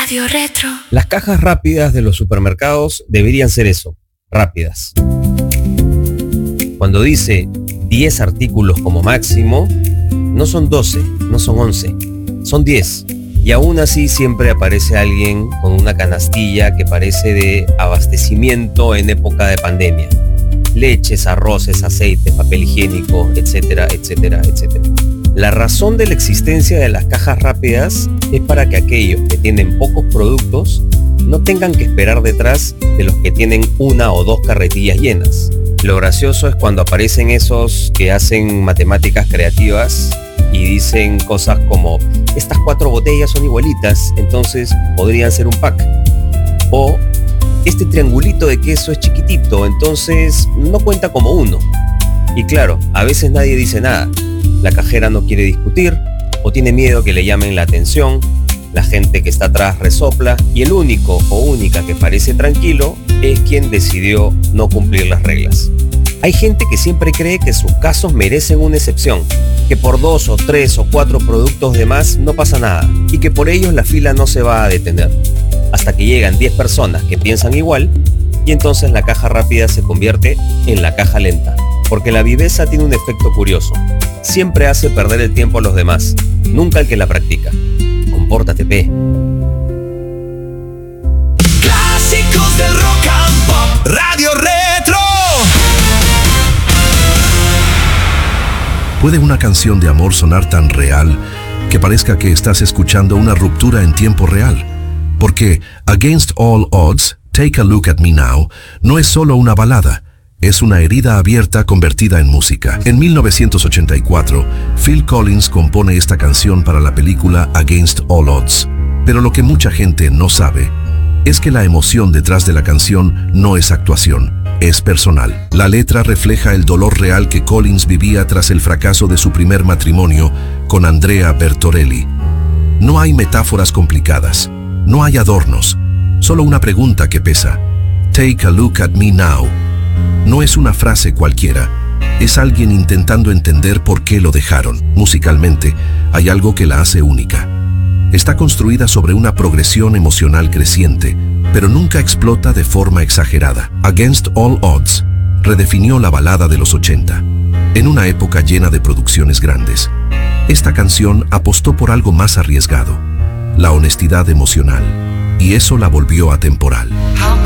Radio Retro. Las cajas rápidas de los supermercados deberían ser eso, rápidas. Cuando dice 10 artículos como máximo, no son 12, no son 11, son 10. Y aún así siempre aparece alguien con una canastilla que parece de abastecimiento en época de pandemia. Leches, arroces, aceite, papel higiénico, etcétera, etcétera, etcétera. La razón de la existencia de las cajas rápidas es para que aquellos que tienen pocos productos no tengan que esperar detrás de los que tienen una o dos carretillas llenas. Lo gracioso es cuando aparecen esos que hacen matemáticas creativas y dicen cosas como: estas 4 botellas son igualitas, entonces podrían ser un pack. O este triangulito de queso es chiquitito, entonces no cuenta como uno. Y claro, a veces nadie dice nada. La cajera no quiere discutir o tiene miedo que le llamen la atención. La gente que está atrás resopla y el único o única que parece tranquilo es quien decidió no cumplir las reglas. Hay gente que siempre cree que sus casos merecen una excepción, que por 2 o 3 o 4 productos de más no pasa nada y que por ellos la fila no se va a detener. Hasta que llegan 10 personas que piensan igual y entonces la caja rápida se convierte en la caja lenta. Porque la viveza tiene un efecto curioso. Siempre hace perder el tiempo a los demás, nunca al que la practica. Compórtate, P. Clásicos del rock and pop, Radio Retro. ¿Puede una canción de amor sonar tan real que parezca que estás escuchando una ruptura en tiempo real? Porque Against All Odds, Take a Look at Me Now, no es solo una balada. Es una herida abierta convertida en música. En 1984, Phil Collins compone esta canción para la película Against All Odds. Pero lo que mucha gente no sabe es que la emoción detrás de la canción no es actuación, es personal. La letra refleja el dolor real que Collins vivía tras el fracaso de su primer matrimonio con Andrea Bertorelli. No hay metáforas complicadas, no hay adornos, solo una pregunta que pesa. Take a look at me now. No es una frase cualquiera, es alguien intentando entender por qué lo dejaron. Musicalmente, hay algo que la hace única. Está construida sobre una progresión emocional creciente, pero nunca explota de forma exagerada. Against All Odds redefinió la balada de los 80. En una época llena de producciones grandes, esta canción apostó por algo más arriesgado, la honestidad emocional, y eso la volvió atemporal.